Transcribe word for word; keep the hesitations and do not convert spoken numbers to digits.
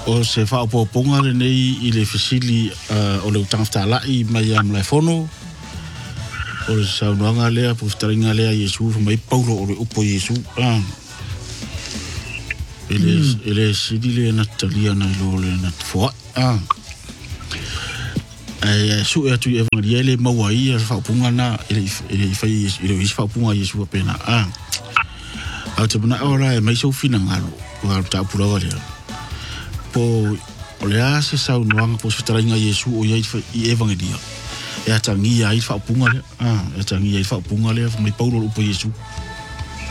o se whaapoponga le nei i le fasili uh, o le utangafta lai mai am lai fono o le saunuanga lea po fitaringa lea Yesu mai paulo o le upo Yesu ah. ele mm. ele sidi le natalia na lo le nat fo ah ai su e tu evangelia le mawai e whaapunga na ele ele fai ele whaapunga Yesu apena ah au te mana ora e mai so fina ngalo wa ta pura le po o le ase saunuanga po fitaringa Yesu o ia i evangelia e atangi ai whaapunga le ah e atangi ai whaapunga le mai paulo upo Yesu